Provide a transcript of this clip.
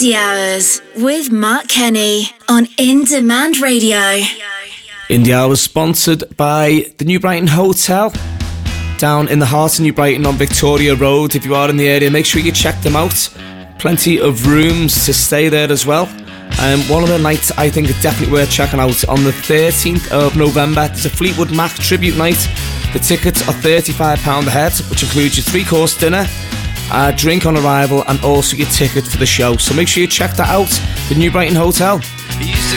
Indie Hours with Mark Kenny on In Demand Radio. Indie Hours sponsored by the New Brighton Hotel down in the heart of New Brighton on Victoria Road. If you are in the area, make sure you check them out. Plenty of rooms to stay there as well. One of the nights I think is definitely worth checking out on the 13th of November. There's a Fleetwood Mac tribute night. The tickets are £35 a head, which includes your 3-course dinner, a drink on arrival, and also your ticket for the show. So make sure you check that out. The New Brighton Hotel.